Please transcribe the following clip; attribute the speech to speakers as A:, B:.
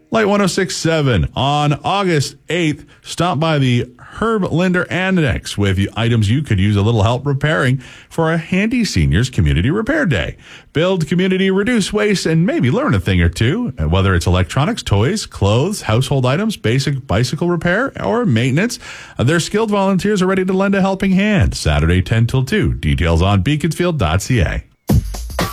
A: Light 106.7 on August 8th. Stop by the Herb Linder Annex with items you could use a little help repairing for a handy seniors community repair day. Build community, reduce waste, and maybe learn a thing or two. Whether it's electronics, toys, clothes, household items, basic bicycle repair, or maintenance, their skilled volunteers are ready to lend a helping hand. Saturday 10 till 2. Details on beaconsfield.ca.